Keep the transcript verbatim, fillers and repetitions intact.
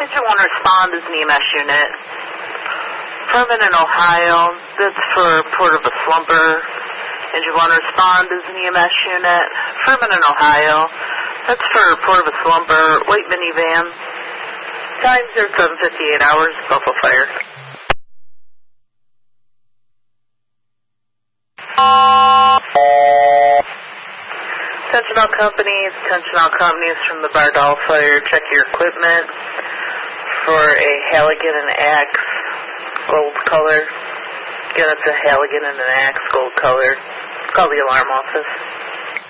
Engine one respond is an E M S unit. Furman in Ohio, that's for Port of a Slumber. Engine one respond is an E M S unit. Furman in Ohio, that's for Port of a Slumber, white minivan. Time zero seven fifty-eight hours, Buffalo Fire. Attention all companies, attention all companies from the Bardal Fire, check your equipment for a Halligan and Axe gold color. Again, it's a Halligan and an Axe gold color. Call the alarm office.